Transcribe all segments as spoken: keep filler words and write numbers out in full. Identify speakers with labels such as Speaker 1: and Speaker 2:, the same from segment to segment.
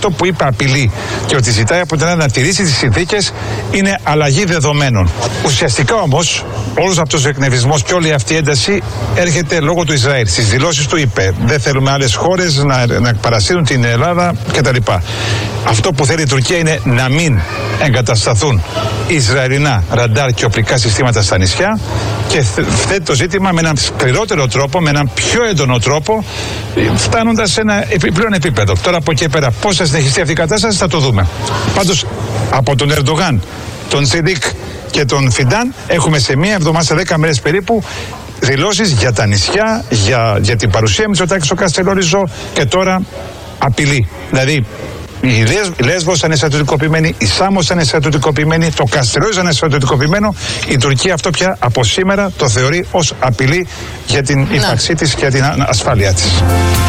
Speaker 1: αυτό που είπε απειλή και ότι ζητάει από την Ελλάδα να τηρήσει τις συνθήκες είναι αλλαγή δεδομένων. Ουσιαστικά όμως, όλος αυτός ο εκνευρισμός και όλη αυτή η ένταση έρχεται λόγω του Ισραήλ. Στις δηλώσεις του είπε: δεν θέλουμε άλλες χώρες να, να παρασύρουν την Ελλάδα κτλ. Αυτό που θέλει η Τουρκία είναι να μην εγκατασταθούν Ισραηλινά ραντάρ και οπλικά συστήματα στα νησιά και θέτει το ζήτημα με έναν σκληρότερο τρόπο, με έναν πιο έντονο τρόπο, φτάνοντας σε ένα επιπλέον επίπεδο. Τώρα από εκεί πέρα πώς θα συνεχιστεί αυτή η κατάσταση θα το δούμε. Πάντως από τον Ερντογάν, τον Τσιδίκ και τον Φιντάν έχουμε σε μία εβδομάδα, σε δέκα μέρες περίπου, δηλώσεις για τα νησιά, για, για την παρουσία Μητσοτάκη στο Καστελόριζο και τώρα απειλή. Δηλαδή η Λέσβος θα είναι στρατιωτικοποιημένη, η Σάμος θα είναι στρατιωτικοποιημένη, το Καστελόριζο θα είναι στρατιωτικοποιημένο. Η Τουρκία αυτό πια από σήμερα το θεωρεί ως απειλή για την ύπαρξή της και για την ασφάλειά της.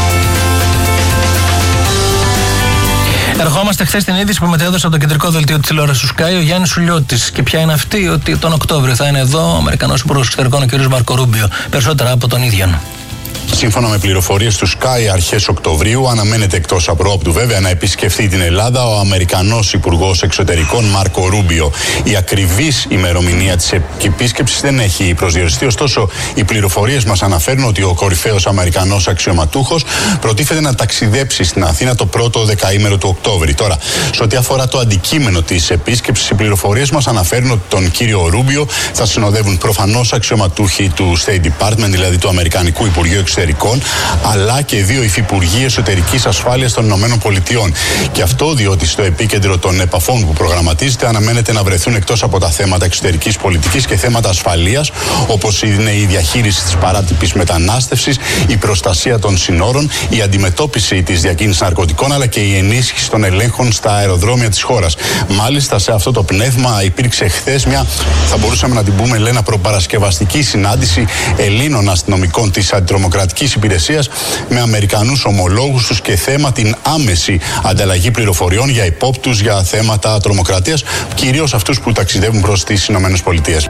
Speaker 2: Ερχόμαστε χθες στην είδηση που μετέδωσε από το κεντρικό δελτίο της τηλεόρασης του Sky ο Γιάννης Σουλιώτης. Και ποια είναι αυτή? Ότι τον Οκτώβριο θα είναι εδώ ο Αμερικανός Υπουργός Εξωτερικών, ο κ. Μάρκο Ρούμπιο. Περισσότερα από τον ίδιο.
Speaker 3: Σύμφωνα με πληροφορίες του Sky, αρχές Οκτωβρίου αναμένεται εκτός απρόπτου βέβαια να επισκεφθεί την Ελλάδα ο Αμερικανός Υπουργός Εξωτερικών Μάρκο Ρούμπιο. Η ακριβής ημερομηνία της επίσκεψης δεν έχει προσδιοριστεί, ωστόσο οι πληροφορίες μας αναφέρουν ότι ο κορυφαίος Αμερικανός αξιωματούχος προτίθεται να ταξιδέψει στην Αθήνα το πρώτο δεκαήμερο του Οκτώβρη. Τώρα, σε ό,τι αφορά το αντικείμενο της επίσκεψης, οι πληροφορίες μας αναφέρουν ότι τον κύριο Ρούμπιο θα συνοδεύουν προφανώς αξιωματούχοι του State Department, δηλαδή του Αμερικανικού Υπουργείου Εξωτερικών, αλλά και δύο υφυπουργοί εσωτερικής ασφάλειας των Ηνωμένων Πολιτειών. Και αυτό διότι στο επίκεντρο των επαφών που προγραμματίζεται αναμένεται να βρεθούν εκτός από τα θέματα εξωτερικής πολιτικής και θέματα ασφαλείας, όπως είναι η διαχείριση της παράτυπης μετανάστευσης, η προστασία των συνόρων, η αντιμετώπιση της διακίνησης ναρκωτικών, αλλά και η ενίσχυση των ελέγχων στα αεροδρόμια της χώρας. Μάλιστα, σε αυτό το πνεύμα υπήρξε χθες μια, θα μπορούσαμε να την πούμε, Λένα, προπαρασκευαστική συνάντηση Ελλήνων αστυνομικών της αντιτρομοκρατικής υπηρεσίας με Αμερικανούς ομολόγους τους και θέμα την άμεση ανταλλαγή πληροφοριών για υπόπτους για θέματα τρομοκρατίας, κυρίως αυτούς που ταξιδεύουν προς τις Ηνωμένες Πολιτείες.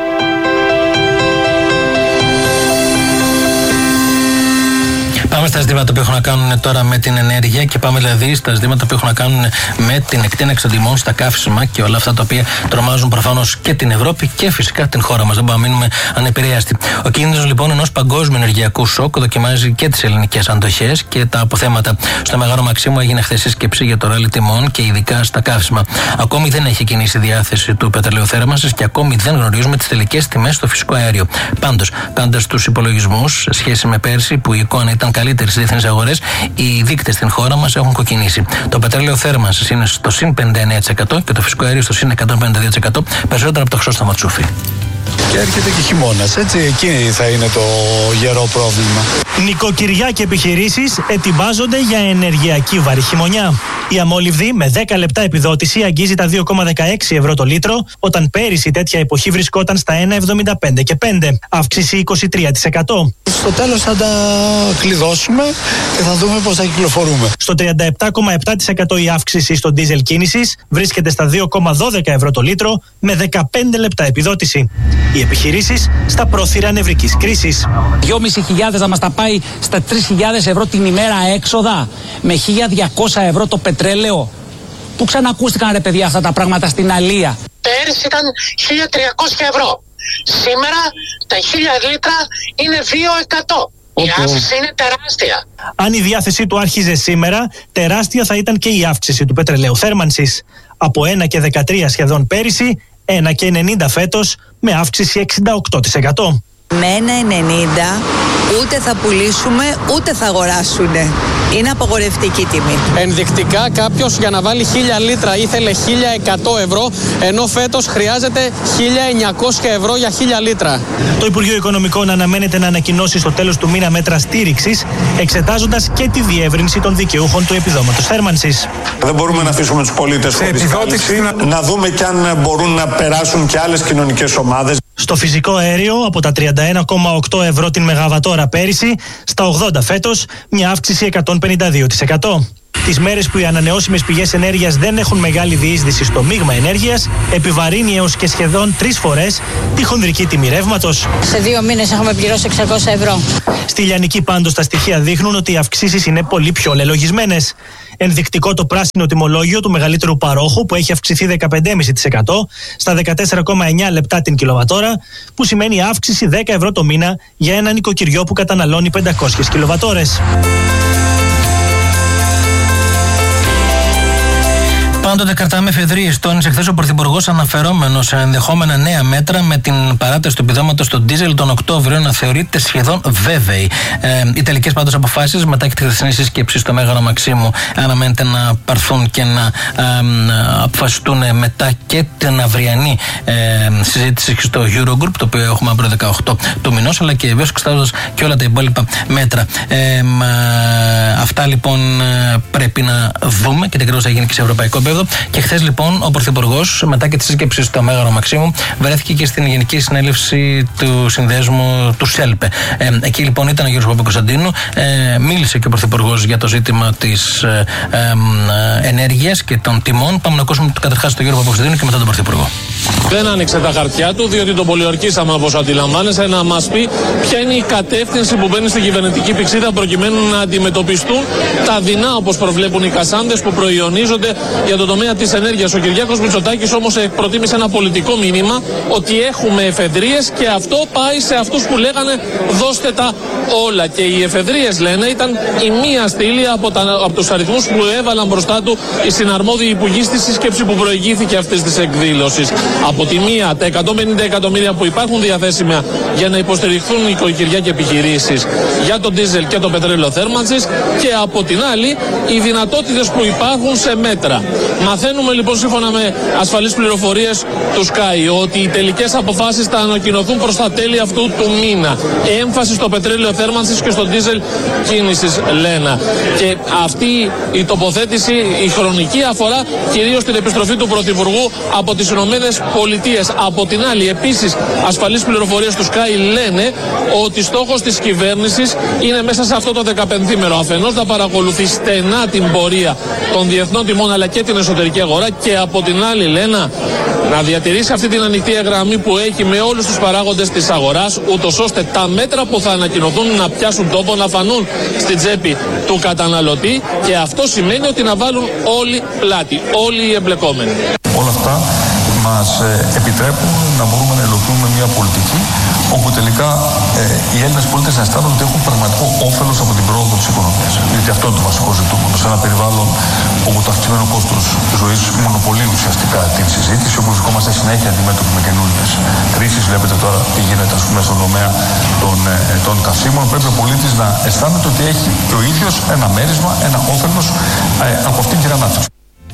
Speaker 2: Πάμε στα ζητήματα που έχουν να κάνουν τώρα με την ενέργεια και πάμε δηλαδή στα ζητήματα που έχουν να κάνουν με την εκτείναξη των τιμών στα καύσιμα και όλα αυτά τα οποία τρομάζουν προφανώς και την Ευρώπη και φυσικά την χώρα μας. Δεν μπορούμε να μείνουμε ανεπηρέαστοι. Ο κίνδυνος λοιπόν ενός παγκόσμιου ενεργειακού σοκ δοκιμάζει και τις ελληνικές αντοχές και τα αποθέματα. Στο Μεγάρο Μαξίμου έγινε χθες σύσκεψη για το ράλι τιμών και ειδικά στα καύσιμα. Ακόμη δεν έχει κινήσει η διάθεση του πετρελαίου θέρμανσης και ακόμη δεν γνωρίζουμε τις τελικές τιμές στο φυσικό αέριο. Πάντως, κάνοντας τους υπολογισμούς σε σχέση με πέρσι που η εικόνα ήταν καλύτερη στις διεθνείς αγορές, οι δείκτες στην χώρα μας έχουν κοκκινήσει. Το πετρέλαιο θέρμανσης είναι στο συν πενήντα εννέα τοις εκατό και το φυσικό αέριο στο συν εκατόν πενήντα δύο τοις εκατό, περισσότερο από το Χρυσόστομο Τσούφι.
Speaker 4: Και έρχεται και χειμώνας, έτσι, εκεί θα είναι το γερό πρόβλημα.
Speaker 5: Νοικοκυριά και επιχειρήσεις ετοιμάζονται για ενεργειακή βαρύ χειμωνιά. Η αμόλυβδη με δέκα λεπτά επιδότηση αγγίζει τα δύο κόμμα δεκαέξι ευρώ το λίτρο, όταν πέρυσι τέτοια εποχή βρισκόταν στα ένα κόμμα εβδομήντα πέντε και πέντε, αύξηση είκοσι τρία τοις εκατό.
Speaker 4: Στο τέλος θα τα κλειδώσουμε και θα δούμε πώς θα κυκλοφορούμε.
Speaker 5: Στο τριάντα επτά κόμμα επτά τοις εκατό η αύξηση στο ντίζελ κίνησης βρίσκεται στα δύο κόμμα δώδεκα ευρώ το λίτρο με δεκαπέντε λεπτά επιδότηση. Οι επιχειρήσεις στα πρόθυρα νευρικής κρίσης.
Speaker 6: δυόμισι χιλιάδες να μας τα πάει στα τρεις χιλιάδες ευρώ την ημέρα έξοδα με χίλια διακόσια ευρώ το πετρέλαιο. Πού ξανακούστηκαν ρε παιδιά αυτά τα πράγματα στην αλία?
Speaker 7: Πέρυσι ήταν χίλια τριακόσια ευρώ. Σήμερα τα χίλια λίτρα είναι δύο εκατό. Η αύξηση είναι τεράστια.
Speaker 5: Αν η διάθεσή του άρχιζε σήμερα, τεράστια θα ήταν και η αύξηση του πετρελαίου θέρμανσης. Από ένα κόμμα δεκατρία σχεδόν πέρυσι, ένα κόμμα ενενήντα φέτος, με αύξηση εξήντα οκτώ τοις εκατό.
Speaker 8: Με ένα κόμμα ενενήντα ούτε θα πουλήσουμε ούτε θα αγοράσουνε. Είναι απαγορευτική τιμή.
Speaker 9: Ενδεικτικά κάποιος για να βάλει χίλια λίτρα ήθελε χίλια εκατό ευρώ, ενώ φέτος χρειάζεται χίλια εννιακόσια ευρώ για χίλια λίτρα.
Speaker 5: Το Υπουργείο Οικονομικών αναμένεται να ανακοινώσει στο τέλος του μήνα μέτρα στήριξης, εξετάζοντας και τη διεύρυνση των δικαιούχων του επιδόματος θέρμανσης.
Speaker 10: Δεν μπορούμε να αφήσουμε τους πολίτες χωρίς κάλυψη, να δούμε κι αν μπορούν να περάσουν και άλλες κοινωνικές ομάδες.
Speaker 5: Στο φυσικό αέριο από τα τριάντα ένα κόμμα οκτώ ευρώ την μεγαβατόρα πέρυσι στα ογδόντα φέτος, μια αύξηση εκατόν πενήντα δύο τοις εκατό. Τις μέρες που οι ανανεώσιμες πηγές ενέργειας δεν έχουν μεγάλη διείσδυση στο μείγμα ενέργειας, επιβαρύνει έως και σχεδόν τρεις φορές τη χονδρική τιμή ρεύματος.
Speaker 11: Σε δύο μήνες έχουμε πληρώσει εξακόσια ευρώ.
Speaker 5: Στη Λιανική πάντως τα στοιχεία δείχνουν ότι οι αυξήσεις είναι πολύ πιο λελογισμένες. Ενδεικτικό το πράσινο τιμολόγιο του μεγαλύτερου παρόχου που έχει αυξηθεί δεκαπέντε κόμμα πέντε τοις εκατό στα δεκατέσσερα κόμμα εννιά λεπτά την κιλοβατόρα, που σημαίνει αύξηση δέκα ευρώ το μήνα για ένα νοικοκυριό που καταναλώνει πεντακόσιες κιλοβατόρες.
Speaker 2: Πάντοτε κρατάμε εφεδρείες, τόνισε χθες ο Πρωθυπουργός, αναφερόμενος σε ενδεχόμενα νέα μέτρα με την παράταση του επιδόματος στο ντίζελ τον Οκτώβριο να θεωρείται σχεδόν βέβαιη. Ε, οι τελικές πάντως αποφάσεις μετά και τη χθεσινή σύσκεψη στο Μέγαρο Μαξίμου αναμένεται να πάρθουν και να ε, αποφασιστούν μετά και την αυριανή ε, συζήτηση στο Eurogroup, το οποίο έχουμε αύριο δεκαοκτώ του μηνός, αλλά και βέβαια εξετάζοντας και όλα τα υπόλοιπα μέτρα. Ε, ε, αυτά λοιπόν πρέπει να δούμε και τι θα γίνει και σε ευρωπαϊκό επίπεδο. Και χθες λοιπόν ο Πρωθυπουργός, μετά και τη σύσκεψη στο Μέγαρο Μαξίμου, βρέθηκε και στην Γενική Συνέλευση του Συνδέσμου του ΣΕΛΠΕ. Ε, εκεί λοιπόν ήταν ο Γιώργος Παπακοσταντίνου, ε, μίλησε και ο Πρωθυπουργός για το ζήτημα της ε, ε, ενέργειας και των τιμών. Πάμε να ακούσουμε καταρχάς τον Γιώργο Παπακοσταντίνου και μετά τον Πρωθυπουργό.
Speaker 12: Δεν άνοιξε τα χαρτιά του, διότι τον πολιορκήσαμε, όπως αντιλαμβάνεσαι, να μας πει ποια είναι η κατεύθυνση που μπαίνει στην κυβερνητική πηξίδα προκειμένου να αντιμετωπιστούν τα δεινά, όπως προβλέπουν οι κασάνδες, που προϊονίζονται για το τομέα της ενέργειας. Ο Κυριάκος Μητσοτάκης όμως προτίμησε ένα πολιτικό μήνυμα ότι έχουμε εφεδρείες και αυτό πάει σε αυτούς που λέγανε δώστε τα όλα. Και οι εφεδρείες, λένε, ήταν η μία στήλη από, τα, από τους αριθμούς που έβαλαν μπροστά του οι συναρμόδιοι υπουργοί στη σύσκεψη που προηγήθηκε αυτής της εκδήλωσης. Από τη μία, τα εκατόν πενήντα εκατομμύρια που υπάρχουν διαθέσιμα για να υποστηριχθούν οι οικογενειακές και επιχειρήσεις για το ντίζελ και το πετρέλαιο θέρμανσης, και από την άλλη οι δυνατότητες που υπάρχουν σε μέτρα. Μαθαίνουμε λοιπόν, σύμφωνα με ασφαλείς πληροφορίες του Sky, ότι οι τελικές αποφάσεις θα ανακοινωθούν προς τα τέλη αυτού του μήνα. Έμφαση στο πετρέλαιο θέρμανσης και στο ντίζελ κίνησης, λένε. Και αυτή η τοποθέτηση, η χρονική, αφορά κυρίως την επιστροφή του Πρωθυπουργού από τις Ηνωμένες Πολιτείες. Από την άλλη, επίσης, ασφαλείς πληροφορίες του Sky λένε ότι στόχος της κυβέρνησης είναι μέσα σε αυτό το δεκαπενθήμερο αφενός να παρακολουθεί στενά την πορεία των διεθνών τιμών αλλά και την εσωτερική αγορά, και από την άλλη, λένε, να διατηρήσει αυτή την ανοιχτή γραμμή που έχει με όλους τους παράγοντες της αγοράς, ούτως ώστε τα μέτρα που θα ανακοινωθούν να πιάσουν τόπο, να φανούν στην τσέπη του καταναλωτή, και αυτό σημαίνει ότι να βάλουν όλοι πλάτη, όλοι οι εμπλεκόμενοι.
Speaker 13: Όλα αυτά μας επιτρέπουν να μπορούμε να υλοποιούμε μια πολιτική όπου τελικά ε, οι Έλληνες πολίτες να αισθάνονται ότι έχουν πραγματικό όφελος από την πρόοδο της οικονομίας. Γιατί αυτό είναι το βασικό ζητούμενο. Σε ένα περιβάλλον όπου το αυξημένο κόστος ζωής μονοπολεί ουσιαστικά την συζήτηση, όπου βρισκόμαστε συνέχεια αντιμέτωποι με καινούριες κρίσεις. Βλέπετε τώρα τι γίνεται, ας πούμε, στον τομέα των, ε, των καυσίμων. Πρέπει ο πολίτης να αισθάνεται ότι έχει και ο ίδιος ένα μέρισμα, ένα όφελος ε, από αυτήν την ανάπτυξη.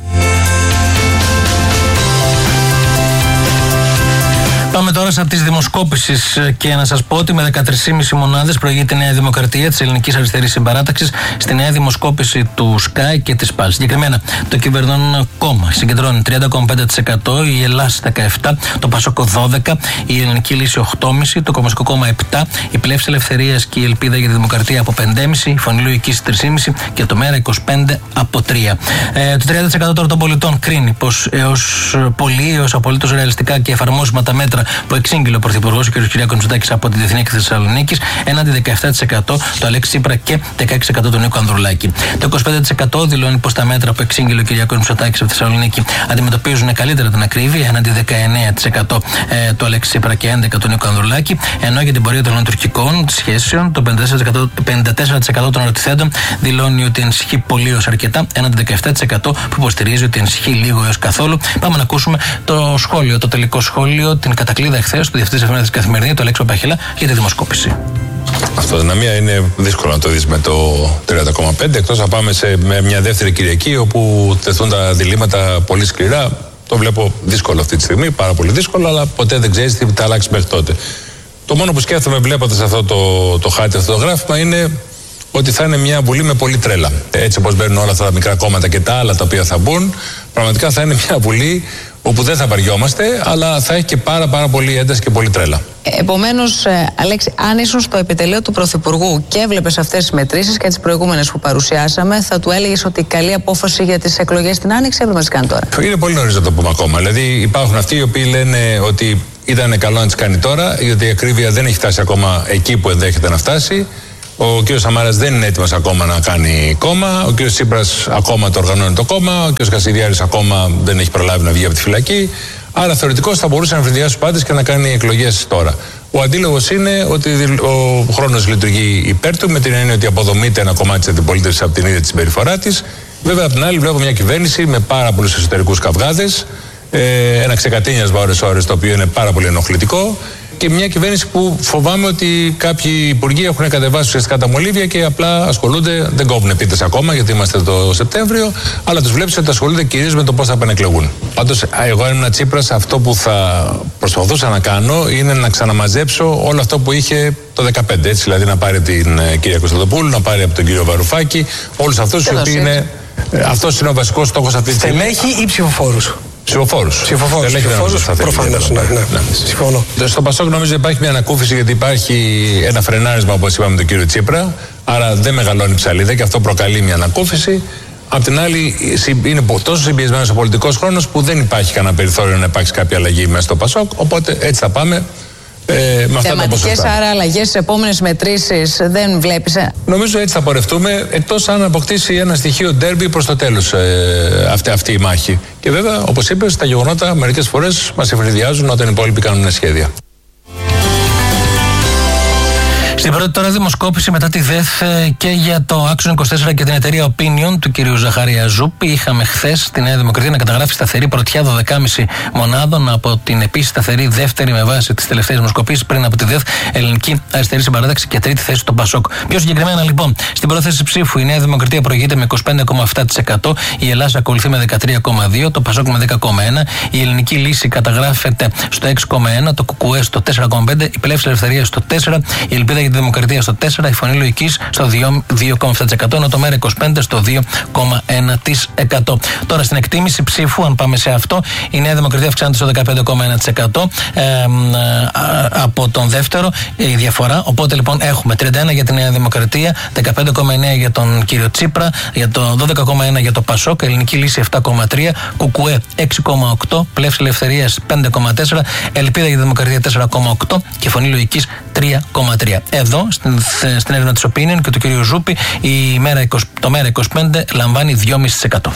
Speaker 2: Πάμε τώρα σε τις δημοσκόπησεις και να σας πω ότι με δεκατρείς κόμμα πέντε μονάδες προηγείται η Νέα Δημοκρατία της Ελληνικής Αριστερής Συμπαράταξης στη νέα δημοσκόπηση του Sky και της ΠΑΛ. Συγκεκριμένα, το κυβερνών κόμμα συγκεντρώνει τριάντα κόμμα πέντε τοις εκατό, η Ελλάς δεκαεπτά τοις εκατό, το Πασόκο δώδεκα τοις εκατό, η Ελληνική Λύση οκτώ κόμμα πέντε τοις εκατό, το Κομμουνιστικό Κόμμα επτά τοις εκατό, η Πλεύση Ελευθερίας και η Ελπίδα για τη Δημοκρατία από πέντε κόμμα πέντε τοις εκατό, η Φωνή Λογικής τρία κόμμα πέντε τοις εκατό και το Μέρα είκοσι πέντε τοις εκατό από τρία τοις εκατό. Ε, το τριάντα τοις εκατό τώρα των πολιτών κρίνει πως έως πολύ, έως απολύτως ρεαλιστικά και εφαρμόσιμα τα μέτρα που εξήγηλε ο Πρωθυπουργός, ο κ. Κυριάκος Μητσοτάκης, από τη Διεθνή Έκθεση Θεσσαλονίκης, έναντι δεκαεπτά τοις εκατό το Αλέξη Τσίπρα και δεκαέξι τοις εκατό τον Νίκο Ανδρουλάκη. Το είκοσι πέντε τοις εκατό δηλώνει πως τα μέτρα που εξήγηλε ο Κυριάκος Μητσοτάκης από τη Θεσσαλονίκη αντιμετωπίζουν καλύτερα την ακρίβεια, έναντι δεκαεννέα τοις εκατό ε, το Αλέξη Τσίπρα και έντεκα τοις εκατό τον Νίκο Ανδρουλάκη, ενώ για την πορεία των τουρκικών σχέσεων το πενήντα τέσσερα τοις εκατό των ερωτηθέντων δηλώνει ότι ενισχύει πολύ ως αρκετά, έναντι δεκαεπτά τοις εκατό που υποστηρίζει ότι ενισχύει λίγο έως καθόλου. Πάμε να ακούσουμε το σχόλιο, το τελικό σχόλιο, την κατακλείδα εχθές του Διευθυντή Εφημερίδας Καθημερινή, του Αλέξη Παπαχελά, για τη δημοσκόπηση.
Speaker 14: Αυτοδυναμία είναι δύσκολο να το δεις με το τριάντα κόμμα πέντε, εκτός να πάμε σε με μια δεύτερη Κυριακή όπου τεθούν τα διλήμματα πολύ σκληρά. Το βλέπω δύσκολο αυτή τη στιγμή, πάρα πολύ δύσκολο, αλλά ποτέ δεν ξέρεις τι θα αλλάξει μέχρι τότε. Το μόνο που σκέφτομαι βλέποντας αυτό το, το χάρτη, αυτό το γράφημα, είναι ότι θα είναι μια Βουλή με πολύ τρέλα. Έτσι όπως μπαίνουν όλα αυτά τα μικρά κόμματα και τα άλλα τα οποία θα μπουν, πραγματικά θα είναι μια Βουλή όπου δεν θα βαριόμαστε, αλλά θα έχει και πάρα πάρα πολύ ένταση και πολύ τρέλα.
Speaker 15: Επομένως, Αλέξη, αν ήσουν στο επιτελείο του Πρωθυπουργού και έβλεπες αυτές τις μετρήσεις και τις προηγούμενες που παρουσιάσαμε, θα του έλεγες ότι καλή απόφαση για τις εκλογές την Άνοιξη, έπρεπε να τις κάνει τώρα?
Speaker 14: Είναι πολύ νωρίς να το πούμε ακόμα. Δηλαδή, υπάρχουν αυτοί οι οποίοι λένε ότι ήταν καλό να τις κάνει τώρα, γιατί η ακρίβεια δεν έχει φτάσει ακόμα εκεί που ενδέχεται να φτάσει. Ο κ. Σαμάρας δεν είναι έτοιμος ακόμα να κάνει κόμμα. Ο κ. Τσίπρας ακόμα το οργανώνει το κόμμα. Ο κ. Κασιδιάρης ακόμα δεν έχει προλάβει να βγει από τη φυλακή. Άρα θεωρητικώς θα μπορούσε να βρεδιάσει τους πάντες και να κάνει εκλογές τώρα. Ο αντίλογος είναι ότι ο χρόνος λειτουργεί υπέρ του, με την έννοια ότι αποδομείται ένα κομμάτι της αντιπολίτευσης από την ίδια τη συμπεριφορά της. Βέβαια, απ' την άλλη, βλέπω μια κυβέρνηση με πάρα πολλούς εσωτερικούς καυγάδες, ε, ένα ξεκατίνιασμα ώρες-ώρες, το οποίο είναι πάρα πολύ ενοχλητικό. Και μια κυβέρνηση που φοβάμαι ότι κάποιοι υπουργοί έχουν κατεβάσει ουσιαστικά τα μολύβια και απλά ασχολούνται, δεν κόβουν επίτες ακόμα γιατί είμαστε το Σεπτέμβριο, αλλά τους βλέπεις ότι ασχολούνται κυρίως με το πώς θα επανεκλεγούν. Πάντως, εγώ αν ήμουν Τσίπρας, αυτό που θα προσπαθούσα να κάνω είναι να ξαναμαζέψω όλο αυτό που είχε το δεκαπέντε. Έτσι, δηλαδή να πάρει την ε, κυρία Κωνσταντοπούλου, να πάρει από τον κύριο Βαρουφάκη, όλους αυτούς οι οποίοι είναι. Ε, αυτός είναι ο βασικός στόχος αυτή τη στιγμή.
Speaker 16: Στελέχη ή ψηφοφόρους?
Speaker 14: Ψηφοφόρους.
Speaker 16: Ψηφοφόρους. Προφανώς, ναι, ναι. ναι. Συμφωνώ.
Speaker 14: Στο Πασόκ νομίζω υπάρχει μια ανακούφιση, γιατί υπάρχει ένα φρενάρισμα, όπως είπαμε, τον κύριο Τσίπρα. Άρα δεν μεγαλώνει η ψαλίδα και αυτό προκαλεί μια ανακούφιση. Απ' την άλλη, είναι τόσο συμπιεσμένος ο πολιτικός χρόνος που δεν υπάρχει κανένα περιθώριο να υπάρξει κάποια αλλαγή μέσα στο Πασόκ. Οπότε έτσι θα πάμε. Ε,
Speaker 15: Θεματικές άρα αλλαγές στις επόμενες μετρήσεις δεν βλέπεις? Ε?
Speaker 14: Νομίζω έτσι θα πορευτούμε, εκτός αν αποκτήσει ένα στοιχείο ντέρμπι προς το τέλος ε, αυτή, αυτή η μάχη. Και βέβαια, όπως είπες, τα γεγονότα μερικές φορές μας ευνηδιάζουν όταν οι υπόλοιποι κάνουν σχέδια.
Speaker 2: Στην πρώτη τώρα δημοσκόπηση μετά τη ΔΕΘ και για το Action είκοσι τέσσερα και την εταιρεία Opinion του κ. Ζαχαρία Ζούπη, είχαμε χθες στη Νέα Δημοκρατία να καταγράφει σταθερή πρωτιά δώδεκα κόμμα πέντε μονάδων από την επίσης σταθερή δεύτερη με βάση τις τελευταίες δημοσκοπήσεις πριν από τη ΔΕΘ Ελληνική Αριστερή Συμπαράταξη και τρίτη θέση στον Πασόκ. Πιο συγκεκριμένα λοιπόν, στην πρόθεση ψήφου η Νέα Δημοκρατία προηγείται με είκοσι πέντε κόμμα επτά τοις εκατό, η Ελλάδα ακολουθεί με δεκατρία κόμμα δύο τοις εκατό, το Πασόκ με δέκα κόμμα ένα τοις εκατό, η Ελληνική Λύση καταγράφεται στο έξι κόμμα ένα τοις εκατό, το ΚΚΕ στο τέσσερα κόμμα πέντε τοις εκατό, η Πλεύση Ελευθερία στο τέσσερα τοις εκατό, η Ελπίδα για τη Δημοκρατία στο τέσσερα τοις εκατό, η Φωνή Λογικής στο δύο κόμμα επτά τοις εκατό, ενώ το ΜΕΡΑ είκοσι πέντε στο δύο κόμμα ένα τοις εκατό. Τώρα στην εκτίμηση ψήφου, αν πάμε σε αυτό, η Νέα Δημοκρατία αυξάνεται στο δεκαπέντε κόμμα ένα τοις εκατό ε, ε, από τον δεύτερο η διαφορά. Οπότε λοιπόν έχουμε τριάντα ένα για τη Νέα Δημοκρατία, δεκαπέντε κόμμα εννέα για τον κύριο Τσίπρα, για το δώδεκα κόμμα ένα για το Πασόκ, Ελληνική Λύση επτά κόμμα τρία, ΚΚΕ έξι κόμμα οκτώ, Πλεύση Ελευθερίας πέντε κόμμα τέσσερα, Ελπίδα για τη Δημοκρατία τέσσερα κόμμα οκτώ και Φωνή Λογικής τρία κόμμα τρία. Εδώ στην, στην έρευνα της Opinion και του κυρίου Ζούπη, η μέρα, το ΜΕΡΑ είκοσι πέντε λαμβάνει δύο κόμμα πέντε τοις εκατό.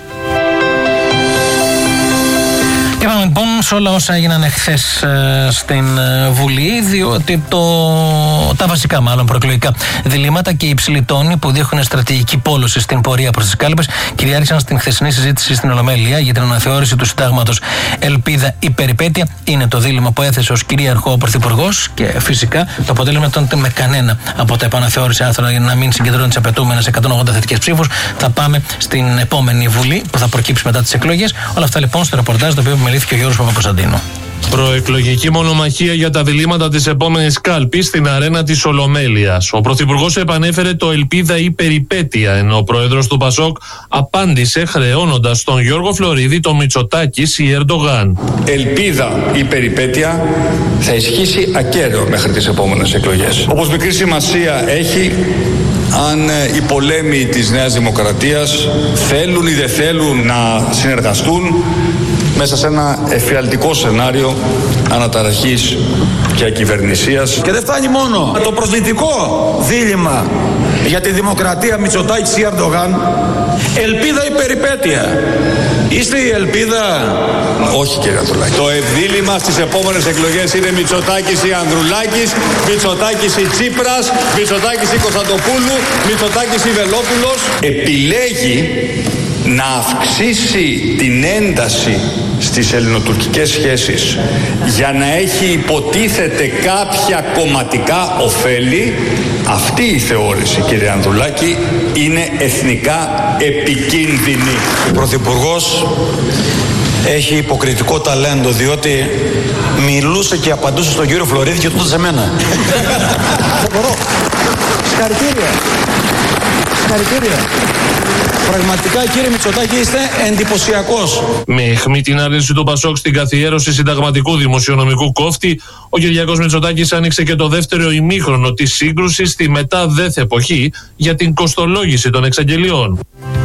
Speaker 2: Και πάμε λοιπόν σε όλα όσα έγιναν εχθές ε, στην ε, Βουλή, διότι το, τα βασικά μάλλον προεκλογικά διλήμματα και οι υψηλοί τόνοι που δείχνουν στρατηγική πόλωση στην πορεία προς τις κάλπες κυριάρχησαν στην χθεσινή συζήτηση στην Ολομέλεια για την αναθεώρηση του συντάγματος. Ελπίδα ή περιπέτεια είναι το δίλημμα που έθεσε ως κυρίαρχο ο Πρωθυπουργός, και φυσικά το αποτέλεσμα ήταν με κανένα από τα επαναθεώρηση άρθρα για να μην συγκεντρώνει τις απαιτούμενες εκατόν ογδόντα θετικές ψήφους. Θα πάμε στην επόμενη Βουλή που θα προκύψει μετά τις εκλογές. Όλα αυτά λοιπόν στο ρεπορτάζ το οποίο επιμελήθηκε ο Γιώργος Παπακοσταντίνου.
Speaker 12: Προεκλογική μονομαχία για τα διλήμματα της επόμενης κάλπης στην αρένα της Ολομέλειας. Ο Πρωθυπουργός επανέφερε το ελπίδα ή περιπέτεια, ενώ ο Πρόεδρος του Πασόκ απάντησε χρεώνοντας τον Γιώργο Φλωρίδη το Μητσοτάκης ή Ερντογάν.
Speaker 17: Ελπίδα ή περιπέτεια θα ισχύσει ακέραιο μέχρι τις επόμενες εκλογές. Όπως μικρή σημασία έχει αν οι πολέμοι της Νέας Δημοκρατίας θέλουν ή δεν θέλουν να συνεργαστούν μέσα σε ένα εφιαλτικό σενάριο αναταραχής και ακυβερνησίας.
Speaker 18: Και δεν φτάνει μόνο το προσδυτικό δίλημμα για τη δημοκρατία Μητσοτάκης ή Ερντογάν. Ελπίδα ή περιπέτεια? Είστε η ελπίδα?
Speaker 17: Όχι κύριε Ανδρουλάκη.
Speaker 10: Το ευδίλημμα στις επόμενες εκλογές είναι Μητσοτάκης ή Ανδρουλάκης, Μητσοτάκης ή Τσίπρας, Μητσοτάκης ή Κωνσταντοπούλου, Μητσοτάκης ή Βελόπουλος.
Speaker 17: Επιλέγει να αυξήσει την ένταση στις ελληνοτουρκικές σχέσεις για να έχει υποτίθεται κάποια κομματικά ωφέλη. Αυτή η θεώρηση, κύριε Ανδρουλάκη, είναι εθνικά επικίνδυνη.
Speaker 18: Ο Πρωθυπουργός έχει υποκριτικό ταλέντο, διότι μιλούσε και απαντούσε στον κύριο Φλωρίδη και τότε σε μένα. Δεν μπορώ. Συγχαρητήρια. Συγχαρητήρια. Πραγματικά, κύριε Μητσοτάκη, είστε εντυπωσιακός.
Speaker 12: Με αιχμή την άρνηση του Πασόκ στην καθιέρωση συνταγματικού δημοσιονομικού κόφτη, ο Κυριάκος Μητσοτάκης άνοιξε και το δεύτερο ημίχρονο της σύγκρουσης στη μετά ΔΕΘ εποχή για την κοστολόγηση των εξαγγελιών.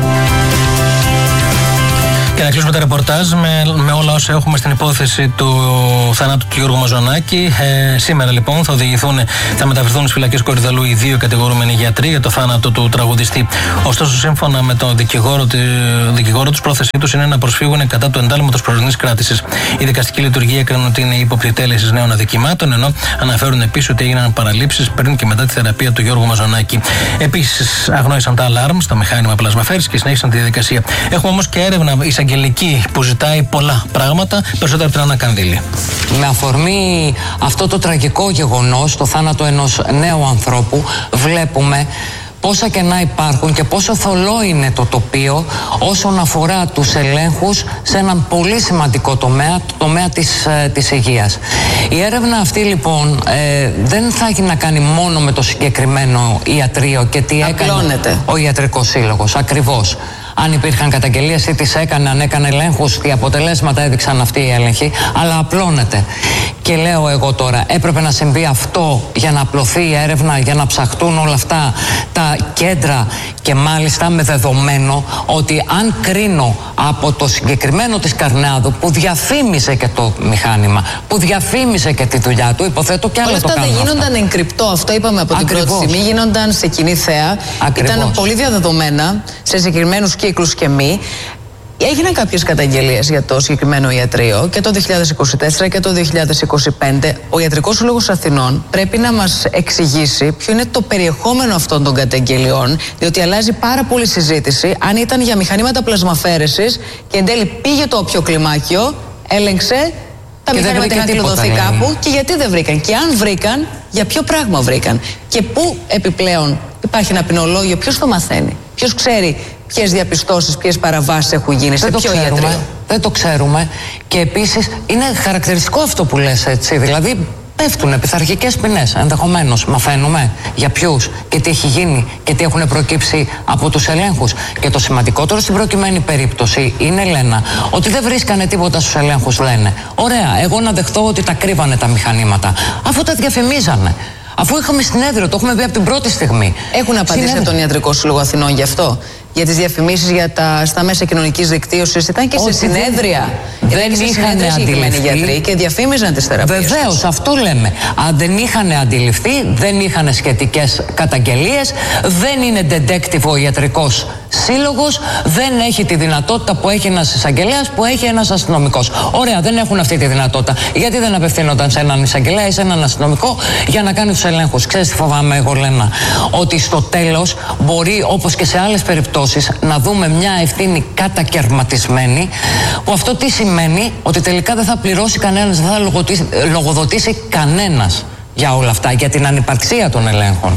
Speaker 2: Και να κλείσουμε το ρεπορτάζ με, με όλα όσα έχουμε στην υπόθεση του θανάτου του Γιώργου Μαζονάκη. Ε, σήμερα λοιπόν θα οδηγηθούν, θα μεταφερθούν στις φυλακές Κορυδαλού οι δύο κατηγορούμενοι γιατροί για το θάνατο του τραγουδιστή. Ωστόσο, σύμφωνα με τον δικηγόρο, δικηγόρο τους, πρόθεσή τους είναι να προσφύγουν κατά του εντάλματος προσωρινής κράτησης. Η δικαστική λειτουργία έκρινε ότι είναι υποπτυτέλεσης νέων αδικημάτων, ενώ αναφέρουν επίσης ότι έγιναν παραλήψεις πριν και μετά τη θεραπεία του Γιώργου Μαζονάκη. Επίσης, αγνόησαν τα αλάρμ στο μηχάνημα πλασμαφέρης και συνέχισαν τη διαδικασία. Έχουμε όμως και έρευνα εισαγγελική που ζητάει πολλά πράγματα, περισσότερα από την Άννα Κανδύλη.
Speaker 19: Με αφορμή αυτό το τραγικό γεγονός, το θάνατο ενός νέου ανθρώπου, βλέπουμε πόσα κενά υπάρχουν και πόσο θολό είναι το τοπίο όσον αφορά τους ελέγχους σε έναν πολύ σημαντικό τομέα, το τομέα της, ε, της υγείας. Η έρευνα αυτή λοιπόν ε, δεν θα έχει να κάνει μόνο με το συγκεκριμένο ιατρείο και τι έκανε ο Ιατρικός Σύλλογος, ακριβώς. Αν υπήρχαν καταγγελίες ή τις έκανε, αν έκανε ελέγχους, τι αποτελέσματα έδειξαν αυτοί οι έλεγχοι, αλλά απλώνεται. Και λέω εγώ τώρα, έπρεπε να συμβεί αυτό για να απλωθεί η έρευνα, για να ψαχτούν όλα αυτά τα κέντρα και μάλιστα με δεδομένο ότι αν κρίνω από το συγκεκριμένο της Καρνάδου που διαφήμισε και το μηχάνημα, που διαφήμισε και τη δουλειά του, υποθέτω κι άλλο το κάνουν.
Speaker 15: Όλα αυτά δεν γίνονταν εγκρυπτό, αυτό είπαμε από την
Speaker 19: Ακριβώς.
Speaker 15: πρώτη στιγμή, γίνονταν σε κοινή θέα.
Speaker 19: Ακριβώς.
Speaker 15: Ήταν πολύ διαδεδομένα σε συγκεκριμένους κύκλους και μη. Έγιναν κάποιες καταγγελίες για το συγκεκριμένο ιατρείο και το δύο χιλιάδες είκοσι τέσσερα και το δύο χιλιάδες είκοσι πέντε. Ο Ιατρικός Σύλλογος Αθηνών πρέπει να μας εξηγήσει ποιο είναι το περιεχόμενο αυτών των καταγγελιών, διότι αλλάζει πάρα πολύ συζήτηση αν ήταν για μηχανήματα πλασμαφέρεσης και εν τέλει πήγε το όποιο κλιμάκιο, έλεγξε, τα μηχανήματα είχαν κλειδωθεί κάπου και γιατί δεν βρήκαν. Και αν βρήκαν, για ποιο πράγμα βρήκαν. Και πού επιπλέον υπάρχει ένα ποινολόγιο, ποιος το μαθαίνει, ποιος ξέρει ποιες διαπιστώσεις, ποιες παραβάσεις έχουν γίνει, σε ποιο ιατρείο.
Speaker 19: Δεν το ξέρουμε. Και επίσης είναι χαρακτηριστικό αυτό που λες, έτσι. Δηλαδή πέφτουν πειθαρχικές ποινές. Ενδεχομένως μαθαίνουμε για ποιους και τι έχει γίνει και τι έχουν προκύψει από τους ελέγχους. Και το σημαντικότερο στην προκειμένη περίπτωση είναι, Λένα, ότι δεν βρίσκανε τίποτα στους ελέγχους, λένε. Ωραία, εγώ να δεχτώ ότι τα κρύβανε τα μηχανήματα, αφού τα διαφημίζανε. Αφού είχαμε συνέδριο, το έχουμε πει από την πρώτη στιγμή.
Speaker 15: Έχουν απαντήσει από τον Ιατρικό Σύλλογο Αθηνών γι' αυτό. Για τις διαφημίσεις για τα, στα μέσα κοινωνικής δικτύωσης, ήταν και σε συνέδρια.
Speaker 19: Δεν είχαν αντιληφθεί.
Speaker 15: Γιατροί και διαφήμιζαν τις θεραπείες.
Speaker 19: Βεβαίως, αυτό λέμε. Αν δεν είχαν αντιληφθεί, δεν είχαν σχετικές καταγγελίες, δεν είναι detective ο Ιατρικός Σύλλογος, δεν έχει τη δυνατότητα που έχει ένας εισαγγελέας, που έχει ένας αστυνομικός. Ωραία, δεν έχουν αυτή τη δυνατότητα. Γιατί δεν απευθύνονταν σε έναν εισαγγελέα ή σε έναν αστυνομικό για να κάνει τους ελέγχους? Ξέρεις τι φοβάμαι εγώ, Λένα? Ότι στο τέλος μπορεί, όπως και σε άλλες περιπτώσεις, να δούμε μια ευθύνη κατακαιρματισμένη, που αυτό τι σημαίνει? Ότι τελικά δεν θα πληρώσει κανένας, δεν θα λογοδοτήσει, λογοδοτήσει κανένας για όλα αυτά, για την ανυπαρξία των ελέγχων.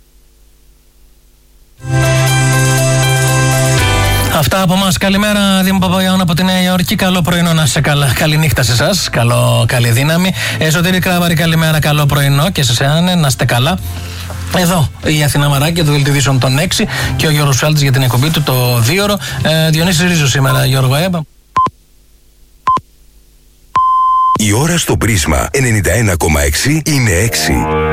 Speaker 2: Αυτά από εμάς. Καλημέρα, Δήμο Παπαγιάννου από τη Νέα Υόρκη. Καλό πρωινό, να είσαι καλά. Καληνύχτα σε εσάς. Καλό, καλή δύναμη. Εσωτερή Κράβαρη, καλημέρα, καλό πρωινό και σε εσένα, να είστε καλά. Εδώ η Αθηνά Μαράκη, το δελτίο ειδήσεων των έξι και ο Γιώργος Σάλτης για την εκπομπή του το δίωρο. Ε, Διονύσης Ρίζος σήμερα, Γιώργο Έμπα.
Speaker 20: Η ώρα στο Πρίσμα ενενήντα ένα κόμμα έξι είναι έξι.